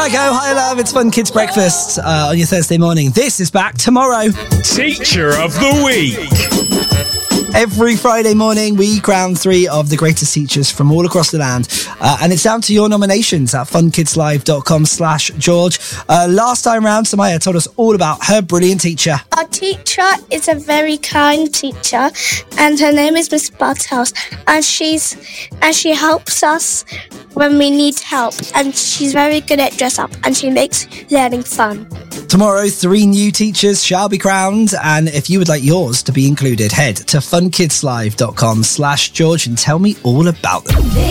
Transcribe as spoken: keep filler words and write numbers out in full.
we go. Hi, love. It's Fun Kids Breakfast uh, on your Thursday morning. This is back tomorrow. Teacher of the Week. Every Friday morning, we crown three of the greatest teachers from all across the land. Uh, and it's down to your nominations at funkidslive.com slash George. Uh, last time round, Samaya told us all about her brilliant teacher. Our teacher is a very kind teacher, and her name is Miss Butthouse, and she's and she helps us when we need help, and she's very good at dress up, and she makes learning fun. Tomorrow, three new teachers shall be crowned, and if you would like yours to be included, head to funkidslive.com slash George and tell me all about them.